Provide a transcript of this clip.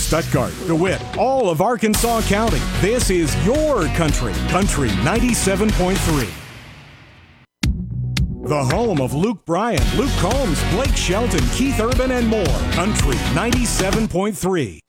Stuttgart, DeWitt, all of Arkansas County. This is your country. Country 97.3. The home of Luke Bryan, Luke Combs, Blake Shelton, Keith Urban, and more. Country 97.3.